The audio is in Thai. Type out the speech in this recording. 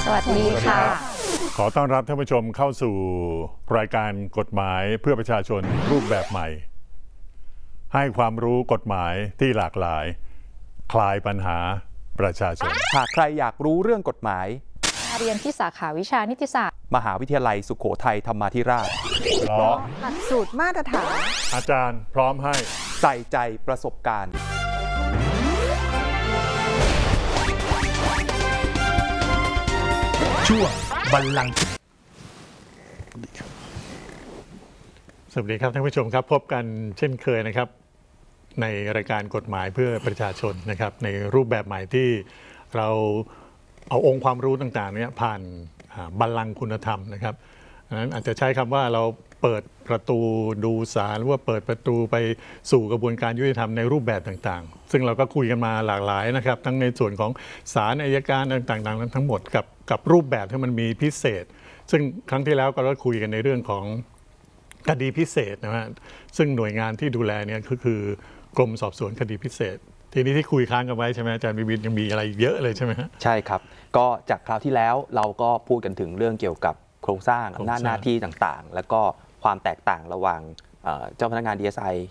วัสดีค่ะขอต้อนรับท่านผู้ชมเข้าสู่รายการกฎหมายเพื่อประชาชนรูปแบบใหม่ให้ความรู้กฎหมายที่หลากหลายคลายปัญหาประชาชนหากใครอยากรู้เรื่องกฎหมายเรียนที่สาขาวิชานิติศาสตร์มหาวิทยาลัยสุโขทัยธรรมาธิราชเพราะหลักสูตรมาตรฐานอาจารย์พร้อมให้ใส่ใจประสบการณ์ช่วงบัลลังก์สวัสดีครับท่านผู้ชมครับพบกันเช่นเคยนะครับในรายการกฎหมายเพื่อประชาชนนะครับในรูปแบบใหม่ที่เราเอาองค์ความรู้ต่างๆนี้ผ่านบัลลังก์คุณธรรมนะครับนั้นอาจจะใช้คำว่าเราเปิดประตูดูศาลหรือว่าเปิดประตูไปสู่กระบวนการยุติธรรมในรูปแบบต่างๆซึ่งเราก็คุยกันมาหลากหลายนะครับทั้งในส่วนของศาลอัยการต่างๆนั้นทั้งหมดกับรูปแบบที่มันมีพิเศษซึ่งครั้งที่แล้วก็เราคุยกันในเรื่องของคดีพิเศษนะฮะซึ่งหน่วยงานที่ดูแลเนี่ยก็คือกรมสอบสวนคดีพิเศษทีนี้ที่คุยค้างกันไว้ใช่ไหมอาจารย์วิวิธยังมีอะไรเยอะเลยใช่ไหมฮะใช่ครับก็จากคราวที่แล้วเราก็พูดกันถึงเรื่องเกี่ยวกับโครงสร้างอำนาจหน้าที่ต่างๆแล้วก็ความแตกต่างระหว่างเจ้าพนักงาน DSI